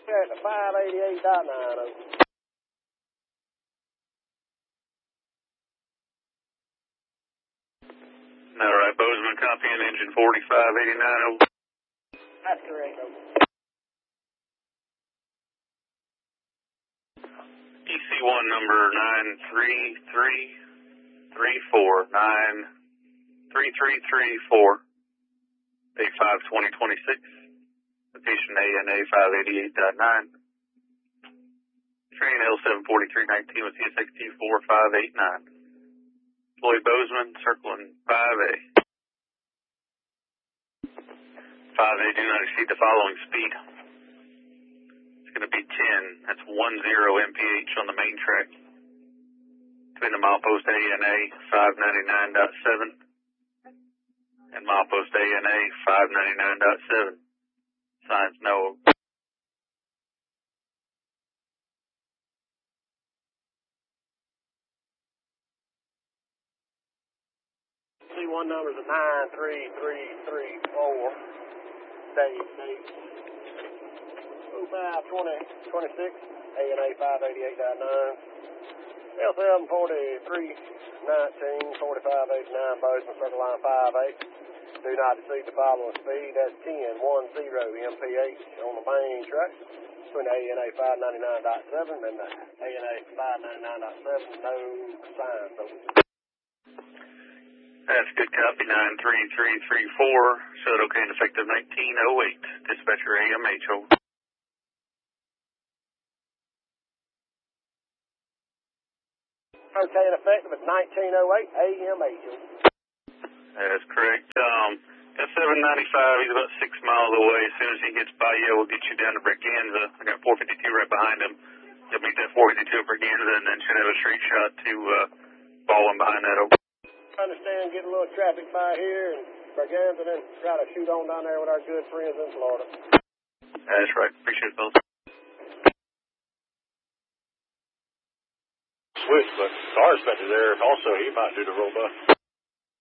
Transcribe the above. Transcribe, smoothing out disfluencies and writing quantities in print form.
at the 588.9. All right, Bozeman, copy in engine 4589, over. That's correct, over. EC1 number 93334, 93334, A5-2026, location ANA 588.9, train L74319 with CSXT 4589. Floyd Bozeman, circling 5A. 5A, do not exceed the following speed. It's going to be 10. That's 10 mph on the main track. Between the milepost ANA 599.7 and milepost ANA 599.7. Signs no. C1 numbers are 93334. Dave. 05-2026, ANA 588.9. L74319, 4589, Bozeman, circle line 58. Do not exceed the following speed. That's 10 mph on the main track. Between the ANA 599.7 and the ANA 599.7. No signs. That's good copy, 93334. Showed okay and effective 1908. Dispatcher AMH, over. Okay and effective at 1908 AMH. That's correct. Got 795, he's about 6 miles away. As soon as he gets by you, we'll get you down to Braganza. I got 452 right behind him. He'll meet that 452 at Braganza and then should have a straight shot to Baldwin behind that, over. I understand, get a little traffic by here and Braganza, then try to shoot on down there with our good friends in Florida. That's right. Appreciate it, both. Switch, but Sar's back there also. He might do the robust.